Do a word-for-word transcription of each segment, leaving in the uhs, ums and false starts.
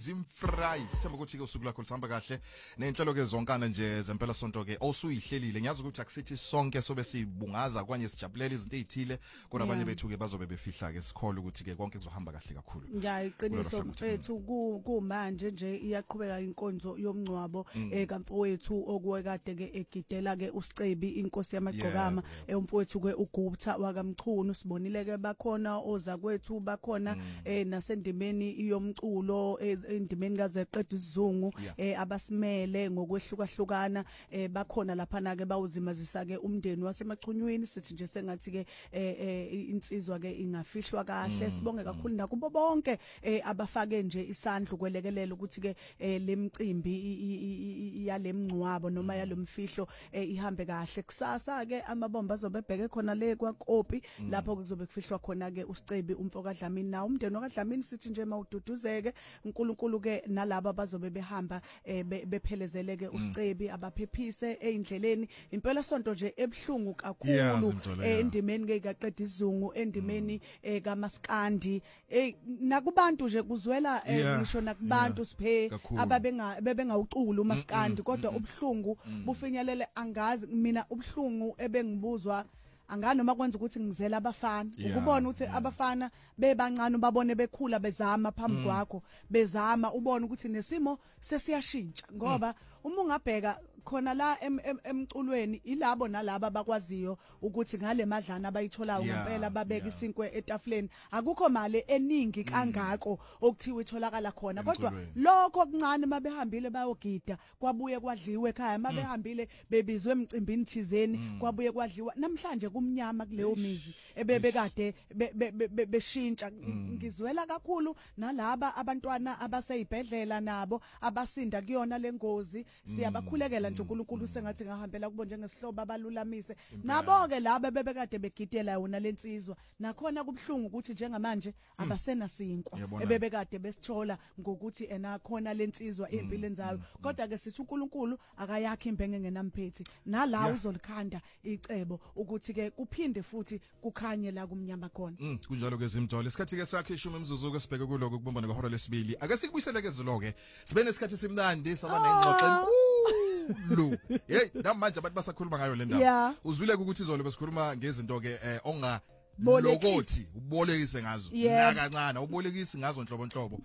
Zimfry sithemba ukuthi ke usuku lakho lisihamba kahle nenhlelo ke zonkana nje zempela sonto ke osuyihlelile ngiyazi ukuthi akusithi sonke sobe sibungaza kwanye sijabulela izinto ezithile kodwa abanye bethu ke bazobe befihla ke sikholwa ukuthi ke konke kuzohamba kahle kakhulu ja iqiniso mfethu kumanje nje iyaqhubeka inkonzo yomncwabo ekamfowethu okuwekade ke egidela ke uSicebi inkosi yamagqokama umfowethu ke uGupta wakamchunu sibonile ke bakhona oza kwethu bakhona eh nasendimeni yomculo endimeni kazeqeda isizungu eh abasimele ngokwehlukahlukana eh bakhona lapha na ke bawuzimazisa ke umndeni wasemachunywini sithi nje sengathi ke eh insizwa ke ingafihlwa kahle sibonge kakhulu nakubo bonke eh abafake nje isandla ukwelekelela ukuthi ke lemcimbi yalemncwabo noma yalomfihlo ihambe kahle kusasa ke amabomba azobebheke khona le kwaKopi lapho kuzobe kufihlwa khona ke uSicebi umfoka Dlamini na umndeni wakwaDlamini sithi nje mawududuzeke uNkulunkulu ke nalabo bazobe behamba bephelezele ke uSicebi abaphephise eindleleni impela sonto nje ebhlungu kakhulu endimeni ke kaqeda isizungu endimeni kaMaskandi nakubantu nje kuzwela ngisho nakubantu siphe ababenga bebengawucula uMaskandi kodwa ubhlungu bufinyelele angazi mina ubhlungu ebengibuzwa angani noma kwenza ukuthi ngizela abafana ukubona ukuthi abafana bebancane ubabone bekhula bezama phambi kwakho bezama ubone ukuthi nesimo sesiyashintsha ngoba uma ungabheka khona la emculweni ilabo nalabo abakwaziyo ukuthi ngale madlana abayitholayo ngempela babeka isinkwe etafuleni akukho mali eningi kangako okuthiwa itholakala khona kodwa lokho okuncane mabehambile bayogida kwabuye kwadliwe ekhaya mabehambile bebizwe emcimbini thizeni kwabuye kwadliwa namhlanje kumnyama kuleyo mizi ebebekade beshintsha ngizwela kakhulu nalaba abantwana abaseyibhedlela nabo abasinda kuyona lengozi siyabakhulekela uNkulunkulu sengathi ngahambela kubo njengesihlobo abalulamise nabo ke laba bebekade begidela yona lensizwa nakhona kubhlungu ukuthi njengamanje abasena sinkwa ebebekade besithola ngokuthi ena khona lensizwa empilweni zayo kodwa ke sithi uNkulunkulu akayakhe imbenge ngenampethi nala uzolikhanda icebo ukuthi ke kuphinde futhi kukhanye la kumnyama khona kunjalo ke Zimdolo isikhathi ke sakhe ishumi imzuzu ke sibheke kuloko kubumbana ngehora lesibili ake sikubuyisele ke ziloke sibe nesikhathi simnandi saba nengxoxo enkulu lo hey namanje abantu basakhuluma ngayo le ndaba uzwile ukuthi izolo besikhuluma ngezinto ke onga lokothi ubolekise ngazo nakancane ubolekisi ngazo nhlobo nhlobo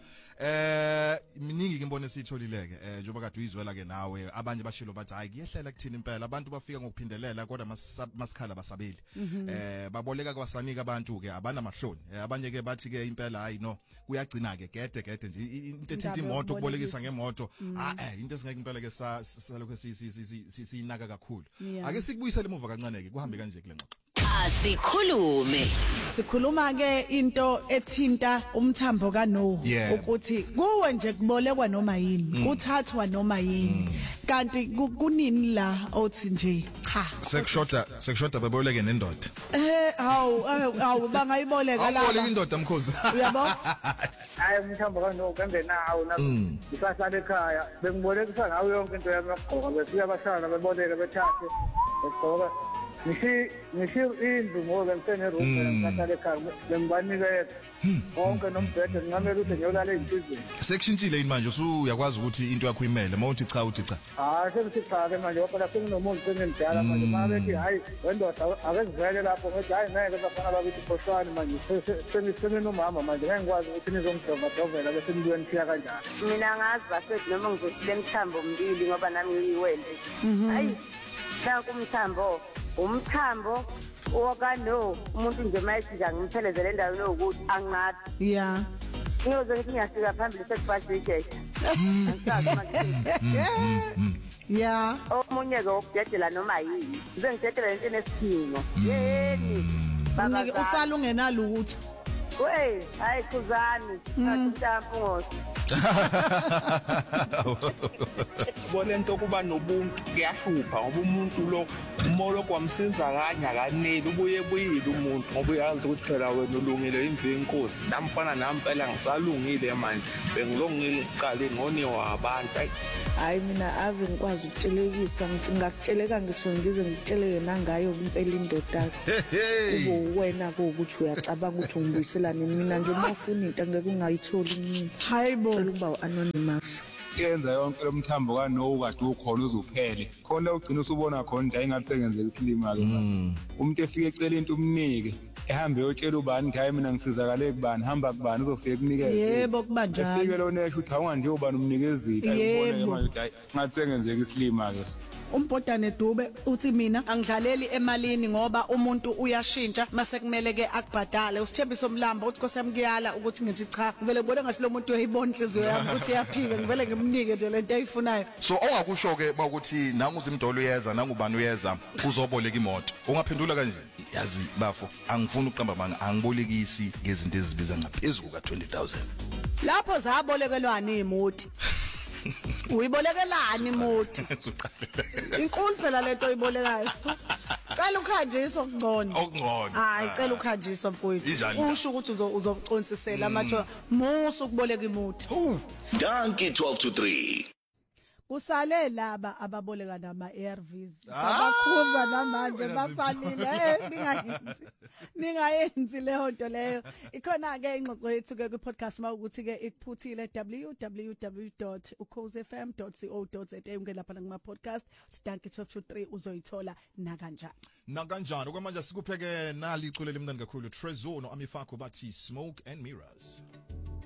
eh miningi ke imbone sitholileke eh njengoba kade uyizwela ke nawe abanye bashilo bathi hayi kuyehlela kuthina impela abantu bafika ngokuphindelela kodwa masikhala basabeli eh baboleka kwasanika abantu ke abana mahloni abanye ke bathi ke impela hayi no kuyagcina ke gede gede nje into ethinta imoto ukubolekisa ngemoto ah eh into esingeke impela ke salokho siyinaka kakhulu ake sikubuyisele emuva kancane ke kuhambe kanje kule ngxoxo asikhulume sikhuluma ke into ethinta umthambo kaNo ukuthi kuwe nje kubolekwa noma yini kuthathwa noma yini kanti kunini la othi nje cha sekushoda sekushoda beboleke nendoda eh hawu hawu bangayiboleka la aboleka indoda mkhozi uyabona hayi umthambo kaNo kambe nawo na isasala ekhaya bengibolekisa ngawo yonke into yami yokugqoka befika abashana beboleka bethathe esigqoka Nishi nishi indlu ngoba ngitene room ngikhathale ekhaya bengibanika konke nombhede ngingamela ukuthi ngiyolala ezintizini sekushintshile yini manje usuyakwazi ukuthi into yakho imele mawuthi cha uthi cha ah sekuthi cha ke manje ngoba senginomuntu sengimdala manje mabethi hayi wendoda akezivele lapho ngithi hayi ngeke bafana babithi phoswana manje seniseme nomama manje ngeke ngikwazi ukuthi nizongidova dovela bese nibuyeni siya kanjani mina ngazi basethi noma ngizosile mthambo mbili ngoba nami ngiyiwele hayi la kumthambo umthambo okaNo umuntu nje mayithi nje ngimthelezele endaweni yokuthi anginqadi yeah ngiyoze ngithi ngiyafika phambili sekubhajike angisazi manje yeah omunye ke okudedela noma yini ngize ngidedela into enesidingo yeni baba usala ungenalutho we hayi khuzani ngathi mtampo ngosi yabo lento kuba nobuntu kuyahlupha ngoba umuntu lo umolo kwamsiza kanye akaneli ubuye buyile umuntu ngoba uyazi ukuthi phela wena ulungile imvi yenkosi namfana nampela ngisalungile manje bengilungile uqale ngoniwa abantu hayi mina ave ngikwazi ukutshelekisa ngingakutsheleka ngisho ngize ngitsheleke nangayo impela indoda kubo wena ukuthi uyacabanga ukuthi ungibuyiselane mina nje mafuna into angeke ungayitholi mina hayibo ukuba anonymous yenza yonke lomthambo kano kade ukhona uzuphele khona ugcina usubona khona nje ingathi sengenzeka isilima ke umuntu efike ecela into umnike ehambe yotshela ubani ukuthi hayi mina ngisizakale kubani hamba kubani uzofika kunikeza yebo kuba njalo efike lo nesho uthi awunga nje ubani umnikezile ayibona manje hayi ngathi sengenzeka isilima ke umbhodane Dube uthi mina angidlaleli emalini ngoba umuntu uyashintsha mase kumele ke akubhadale usithembiso Mlamba uthi kosemkuyala ukuthi ngithi cha ngivele ngibone ngathi lo muntu uyayibona inhliziyo yami ukuthi iyaphika ngivele ngimnike nje lento ayifunayo so ongakusho ke bawukuthi nangu uzimdolo uyeza nangu ubani uyeza uzoboleka imoto ungaphendula kanje yazi bafo angifuni uqamba manga angibolekisi ngezinto ezibiza ngaphezulu ka twenty thousand lapho zabolekelwana imoti uyibolekelani imoti inkulu phela lento oyibolekayo cela ukhanjiswa okungcono okungcono hayi cela ukhanjiswa mfowethu usho ukuthi uzocontsisela amatho musu ukuboleka imoti Donkey twelve to three usale laba ababoleka nama A R Vs sabakhuza namanje basalile eh ningayenzi ningayenzi leyo nto leyo ikhona ke ingxoxo yethu ke ku podcast mawukuthi ke ikuphuthile w w w dot ukhozi f m dot co dot za ungena lapha kuma podcast Donkey twelve to three uzoyithola na kanjani na kanjani okwamanje sikupheke nali iculela imnandi kakhulu Trezor no Amifako bathi Smoke and Mirrors.